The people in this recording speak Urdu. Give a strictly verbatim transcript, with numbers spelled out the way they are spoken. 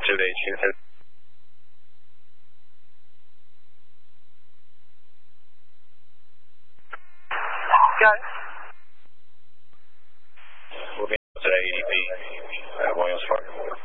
pursuit H unit. Got it. Moving to A D P at Williams Park.